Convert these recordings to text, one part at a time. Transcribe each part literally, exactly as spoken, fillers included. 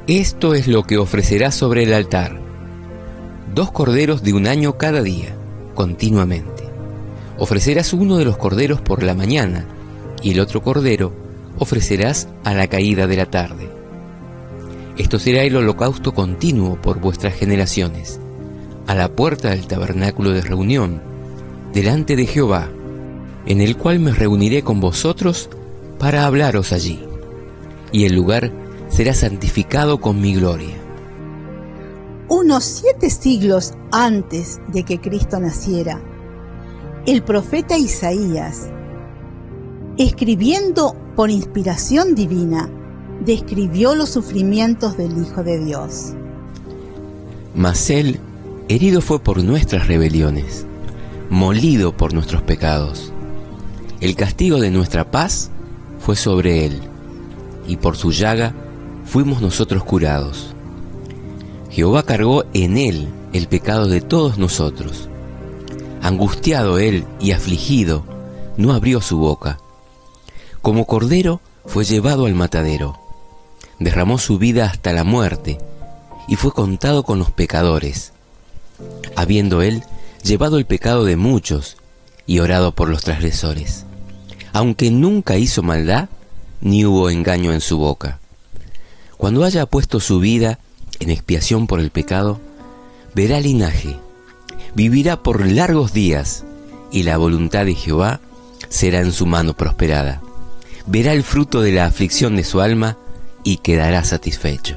Esto es lo que ofrecerás sobre el altar: dos corderos de un año cada día, continuamente. Ofrecerás uno de los corderos por la mañana, y el otro cordero ofrecerás a la caída de la tarde. Esto será el holocausto continuo por vuestras generaciones, a la puerta del tabernáculo de reunión, delante de Jehová, en el cual me reuniré con vosotros para hablaros allí, y el lugar será santificado con mi gloria. Unos siete siglos antes de que Cristo naciera, el profeta Isaías, escribiendo por inspiración divina, describió los sufrimientos del Hijo de Dios. Mas él herido fue por nuestras rebeliones, molido por nuestros pecados. El castigo de nuestra paz fue sobre él, y por su llaga fuimos nosotros curados. Jehová cargó en él el pecado de todos nosotros. Angustiado él y afligido, no abrió su boca. Como cordero fue llevado al matadero. Derramó su vida hasta la muerte, y fue contado con los pecadores. Habiendo él llevado el pecado de muchos, y orado por los transgresores. Aunque nunca hizo maldad, ni hubo engaño en su boca. Cuando haya puesto su vida en expiación por el pecado, verá linaje, vivirá por largos días, y la voluntad de Jehová será en su mano prosperada. Verá el fruto de la aflicción de su alma, y quedará satisfecho.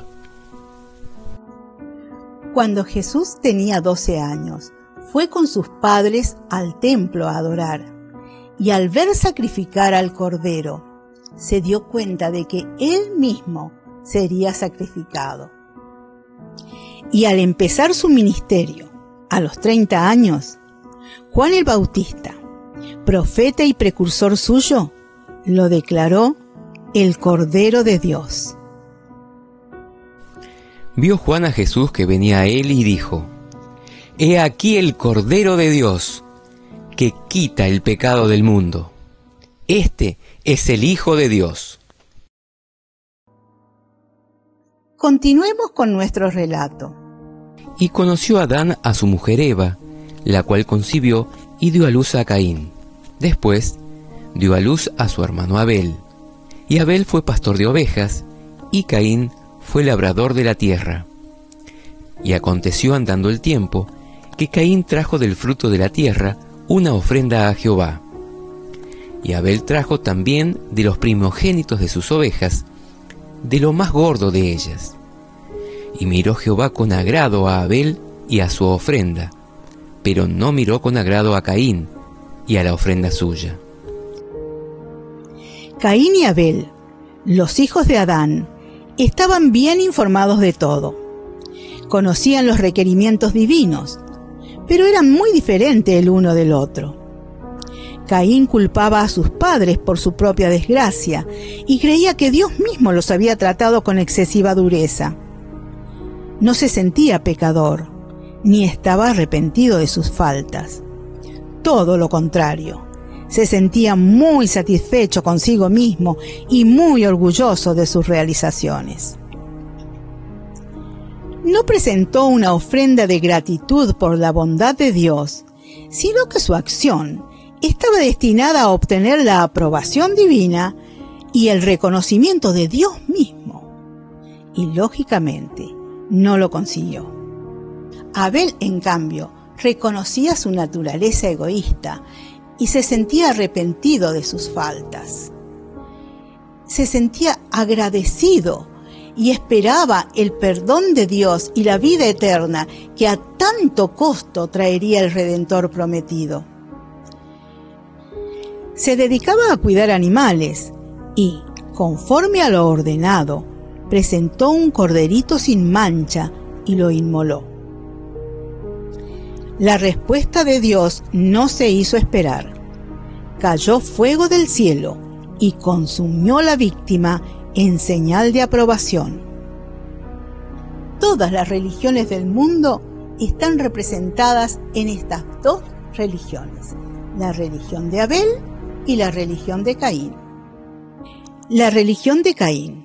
Cuando Jesús tenía doce años, fue con sus padres al templo a adorar, y al ver sacrificar al cordero, se dio cuenta de que él mismo sería sacrificado. Y al empezar su ministerio, a los treinta años, Juan el Bautista, profeta y precursor suyo, lo declaró el Cordero de Dios. Vio Juan a Jesús que venía a él y dijo: He aquí el Cordero de Dios, que quita el pecado del mundo. Este es el Hijo de Dios. Continuemos con nuestro relato. Y conoció Adán a su mujer Eva, la cual concibió y dio a luz a Caín. Después dio a luz a su hermano Abel. Y Abel fue pastor de ovejas, y Caín fue labrador de la tierra. Y aconteció andando el tiempo, que Caín trajo del fruto de la tierra una ofrenda a Jehová. Y Abel trajo también de los primogénitos de sus ovejas, de lo más gordo de ellas. Y miró Jehová con agrado a Abel y a su ofrenda, pero no miró con agrado a Caín y a la ofrenda suya. Caín y Abel, los hijos de Adán, estaban bien informados de todo. Conocían los requerimientos divinos, pero eran muy diferentes el uno del otro. Caín culpaba a sus padres por su propia desgracia y creía que Dios mismo los había tratado con excesiva dureza. No se sentía pecador, ni estaba arrepentido de sus faltas. Todo lo contrario, se sentía muy satisfecho consigo mismo y muy orgulloso de sus realizaciones. No presentó una ofrenda de gratitud por la bondad de Dios, sino que su acción estaba destinada a obtener la aprobación divina y el reconocimiento de Dios mismo. Y lógicamente no lo consiguió. Abel, en cambio, reconocía su naturaleza egoísta y se sentía arrepentido de sus faltas. Se sentía agradecido y esperaba el perdón de Dios y la vida eterna que a tanto costo traería el Redentor prometido. Se dedicaba a cuidar animales y, conforme a lo ordenado, presentó un corderito sin mancha y lo inmoló. La respuesta de Dios no se hizo esperar. Cayó fuego del cielo y consumió la víctima en señal de aprobación. Todas las religiones del mundo están representadas en estas dos religiones, la religión de Abel y la religión de Caín. La religión de Caín.